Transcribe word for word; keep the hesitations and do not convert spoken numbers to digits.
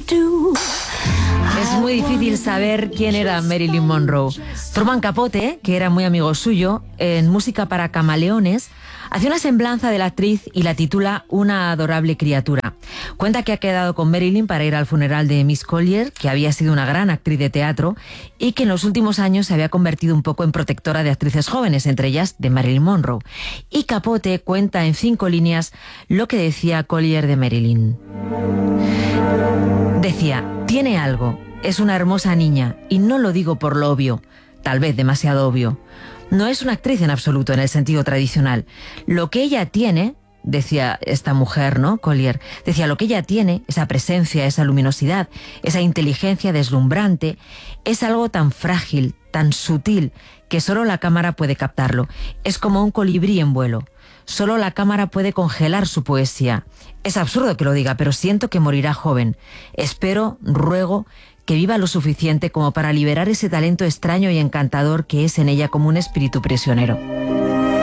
Es muy difícil saber quién era Marilyn Monroe. Truman Capote, que era muy amigo suyo, en Música para Camaleones, hace una semblanza de la actriz y la titula Una adorable criatura. Cuenta que ha quedado con Marilyn para ir al funeral de Miss Collier, que había sido una gran actriz de teatro y que en los últimos años se había convertido un poco en protectora de actrices jóvenes, entre ellas de Marilyn Monroe. Y Capote cuenta en cinco líneas lo que decía Collier de Marilyn. Decía: tiene algo, es una hermosa niña, y no lo digo por lo obvio, tal vez demasiado obvio. No es una actriz en absoluto, en el sentido tradicional. Lo que ella tiene, decía esta mujer, ¿no? Collier, decía, lo que ella tiene, esa presencia, esa luminosidad, esa inteligencia deslumbrante, es algo tan frágil, tan sutil, que solo la cámara puede captarlo. Es como un colibrí en vuelo. Solo la cámara puede congelar su poesía. Es absurdo que lo diga, pero siento que morirá joven. Espero, ruego, que viva lo suficiente como para liberar ese talento extraño y encantador que es en ella como un espíritu prisionero.